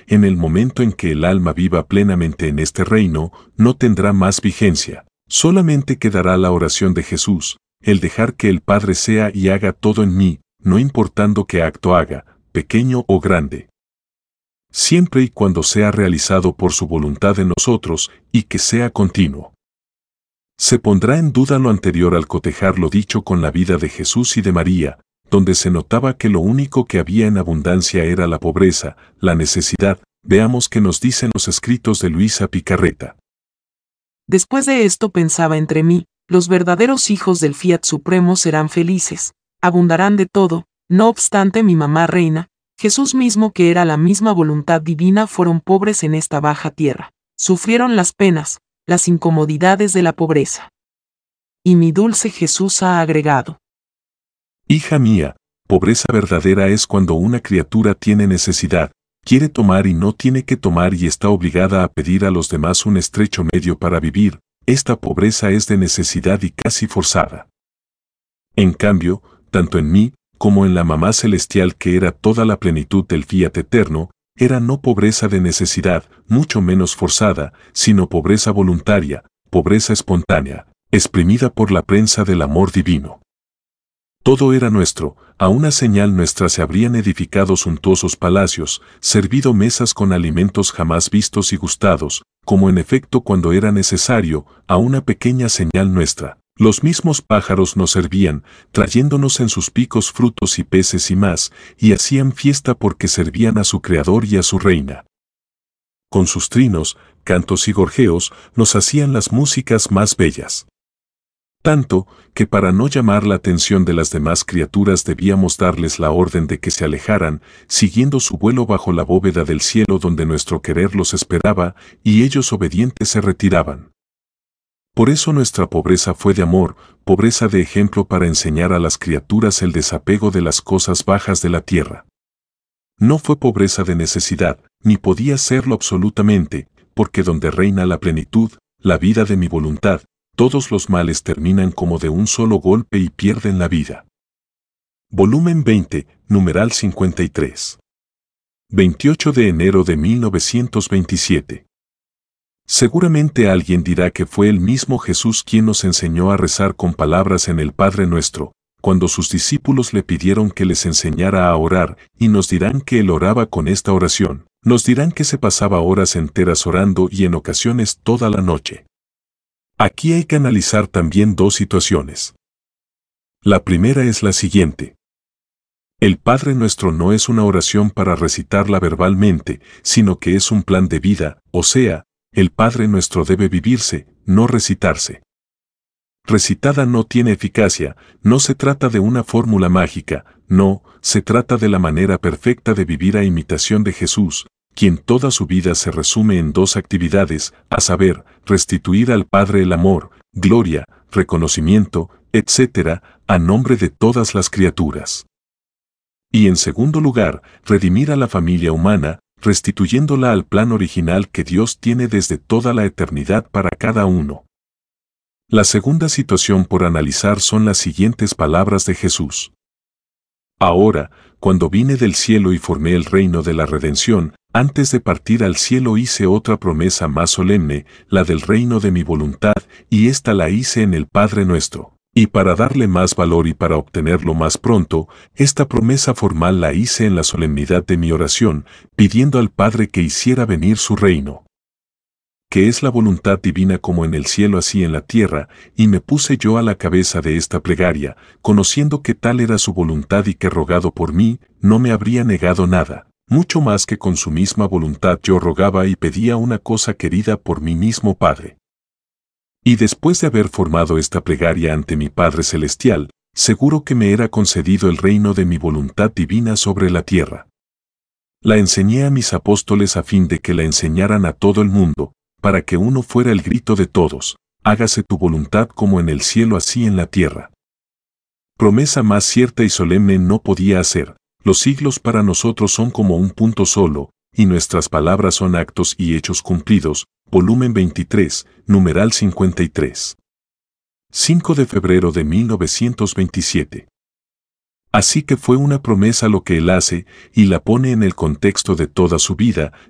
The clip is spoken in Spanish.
en el momento en que el alma viva plenamente en este reino, no tendrá más vigencia. Solamente quedará la oración de Jesús, el dejar que el Padre sea y haga todo en mí, no importando qué acto haga, pequeño o grande. Siempre y cuando sea realizado por su voluntad en nosotros y que sea continuo. Se pondrá en duda lo anterior al cotejar lo dicho con la vida de Jesús y de María, donde se notaba que lo único que había en abundancia era la pobreza, la necesidad. Veamos qué nos dicen los escritos de Luisa Picarreta. Después de esto pensaba entre mí, los verdaderos hijos del Fiat Supremo serán felices, abundarán de todo. No obstante, mi mamá reina, Jesús mismo, que era la misma voluntad divina, fueron pobres en esta baja tierra, sufrieron las penas, las incomodidades de la pobreza. Y mi dulce Jesús ha agregado: Hija mía, pobreza verdadera es cuando una criatura tiene necesidad, quiere tomar y no tiene que tomar y está obligada a pedir a los demás un estrecho medio para vivir. Esta pobreza es de necesidad y casi forzada. En cambio, tanto en mí, como en la mamá celestial, que era toda la plenitud del Fiat eterno, era no pobreza de necesidad, mucho menos forzada, sino pobreza voluntaria, pobreza espontánea, exprimida por la prensa del amor divino. Todo era nuestro, a una señal nuestra se habrían edificado suntuosos palacios, servido mesas con alimentos jamás vistos y gustados, como en efecto cuando era necesario, a una pequeña señal nuestra. Los mismos pájaros nos servían, trayéndonos en sus picos frutos y peces y más, y hacían fiesta porque servían a su Creador y a su Reina. Con sus trinos, cantos y gorjeos, nos hacían las músicas más bellas. Tanto, que para no llamar la atención de las demás criaturas debíamos darles la orden de que se alejaran, siguiendo su vuelo bajo la bóveda del cielo donde nuestro querer los esperaba, y ellos obedientes se retiraban. Por eso nuestra pobreza fue de amor, pobreza de ejemplo para enseñar a las criaturas el desapego de las cosas bajas de la tierra. No fue pobreza de necesidad, ni podía serlo absolutamente, porque donde reina la plenitud, la vida de mi voluntad, todos los males terminan como de un solo golpe y pierden la vida. Volumen 20, numeral 53. 28 de enero de 1927. Seguramente alguien dirá que fue el mismo Jesús quien nos enseñó a rezar con palabras en el Padre Nuestro, cuando sus discípulos le pidieron que les enseñara a orar, y nos dirán que él oraba con esta oración. Nos dirán que se pasaba horas enteras orando y en ocasiones toda la noche. Aquí hay que analizar también dos situaciones. La primera es la siguiente. El Padre Nuestro no es una oración para recitarla verbalmente, sino que es un plan de vida, o sea, el Padre Nuestro debe vivirse, no recitarse. Recitada no tiene eficacia, no se trata de una fórmula mágica, no, se trata de la manera perfecta de vivir a imitación de Jesús, quien toda su vida se resume en dos actividades, a saber, restituir al Padre el amor, gloria, reconocimiento, etc., a nombre de todas las criaturas. Y en segundo lugar, redimir a la familia humana, restituyéndola al plan original que Dios tiene desde toda la eternidad para cada uno. La segunda situación por analizar son las siguientes palabras de Jesús. Ahora, cuando vine del cielo y formé el reino de la redención, antes de partir al cielo hice otra promesa más solemne, la del reino de mi voluntad, y esta la hice en el Padre Nuestro. Y para darle más valor y para obtenerlo más pronto, esta promesa formal la hice en la solemnidad de mi oración, pidiendo al Padre que hiciera venir su reino, que es la voluntad divina como en el cielo así en la tierra, y me puse yo a la cabeza de esta plegaria, conociendo que tal era su voluntad y que rogado por mí, no me habría negado nada, mucho más que con su misma voluntad yo rogaba y pedía una cosa querida por mi mismo Padre. Y después de haber formado esta plegaria ante mi Padre Celestial, seguro que me era concedido el reino de mi voluntad divina sobre la tierra. La enseñé a mis apóstoles a fin de que la enseñaran a todo el mundo, para que uno fuera el grito de todos, hágase tu voluntad como en el cielo así en la tierra. Promesa más cierta y solemne no podía hacer, los siglos para nosotros son como un punto solo, y nuestras palabras son actos y hechos cumplidos. Volumen 23, numeral 53. 5 de febrero de 1927. Así que fue una promesa lo que él hace, y la pone en el contexto de toda su vida,